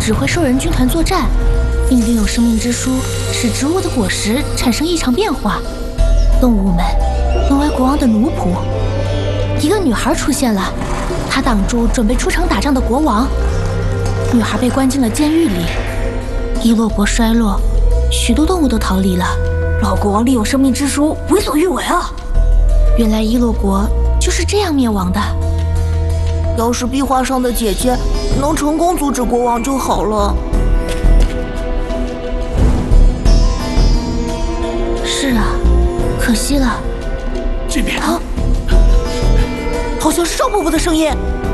指挥兽人军团作战，并领有生命之书，使植物的果实产生异常变化，动物们沦为国王的奴仆。一个女孩出现了，她挡住准备出城打仗的国王。女孩被关进了监狱里。伊洛国衰落，许多动物都逃离了。 老国王利用生命之书为所欲为啊！ 原来伊洛国就是这样灭亡的。 要是壁画上的姐姐能成功阻止国王就好了。 是啊，可惜了。 这边啊，好像是少伯伯的声音。